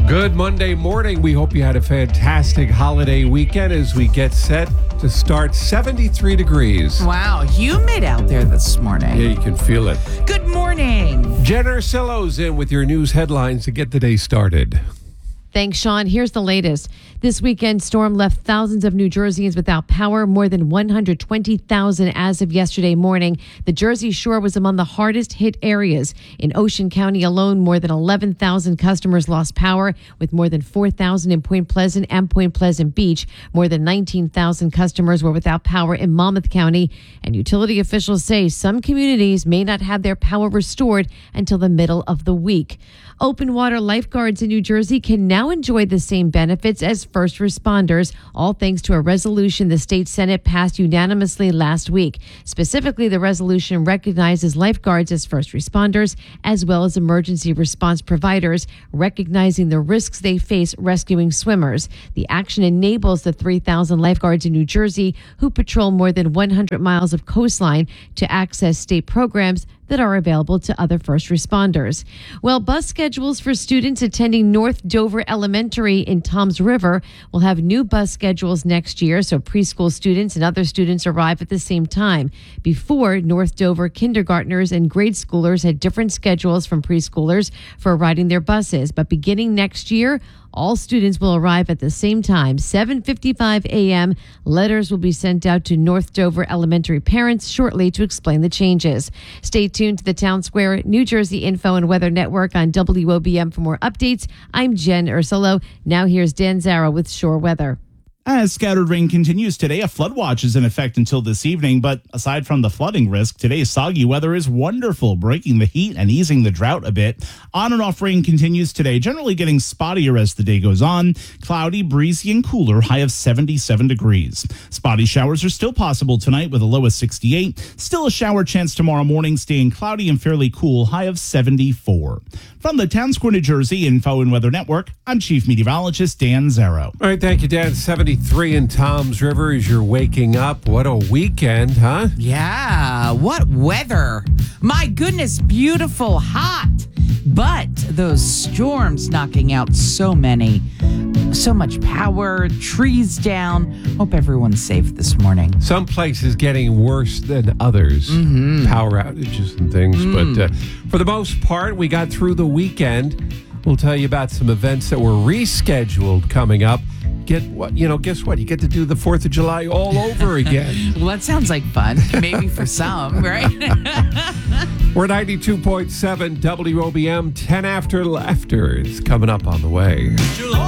Good Monday morning. We hope you had a fantastic holiday weekend as we get set to start 73 degrees. Wow, humid out there this morning. Yeah, you can feel it. Good morning. Jen Ursillo's in with your news headlines to get the day started. Thanks, Sean. Here's the latest. This weekend storm left thousands of New Jerseyans without power, more than 120,000 as of yesterday morning. The Jersey Shore was among the hardest hit areas. In Ocean County alone, more than 11,000 customers lost power, with more than 4,000 in Point Pleasant and Point Pleasant Beach. More than 19,000 customers were without power in Monmouth County. And utility officials say some communities may not have their power restored until the middle of the week. Open water lifeguards in New Jersey can now enjoy the same benefits as first responders, all thanks to a resolution the state Senate passed unanimously last week. Specifically, the resolution recognizes lifeguards as first responders as well as emergency response providers, recognizing the risks they face rescuing swimmers. The action enables the 3,000 lifeguards in New Jersey who patrol more than 100 miles of coastline to access state programs that are available to other first responders. Well, bus schedules for students attending North Dover Elementary in Toms River will have new bus schedules next year, so preschool students and other students arrive at the same time. Before, North Dover kindergartners and grade schoolers had different schedules from preschoolers for riding their buses, but beginning next year, all students will arrive at the same time, 7:55 a.m. Letters will be sent out to North Dover Elementary parents shortly to explain the changes. Stay tuned to the Town Square New Jersey Info and Weather Network on WOBM for more updates. I'm Jen Ursillo. Now here's Dan Zara with Shore Weather. As scattered rain continues today, a flood watch is in effect until this evening. But aside from the flooding risk, today's soggy weather is wonderful, breaking the heat and easing the drought a bit. On and off rain continues today, generally getting spottier as the day goes on. Cloudy, breezy, and cooler, high of 77 degrees. Spotty showers are still possible tonight with a low of 68. Still a shower chance tomorrow morning, staying cloudy and fairly cool, high of 74. From the Town Square, New Jersey Info and Weather Network, I'm Chief Meteorologist Dan Zaro. All right, thank you, Dan. 73 in Toms River as you're waking up. What a weekend, huh? Yeah, what weather. My goodness, beautiful, hot. But those storms knocking out so much power, trees down. Hope everyone's safe this morning. Some places getting worse than others. Power outages and things. But for the most part, we got through the weekend. We'll tell you about some events that were rescheduled coming up. Guess what? You get to do the 4th of July all over again. Well, that sounds like fun. Maybe for some, right? We're 92.7 WOBM, 10 after laughter is coming up on the way.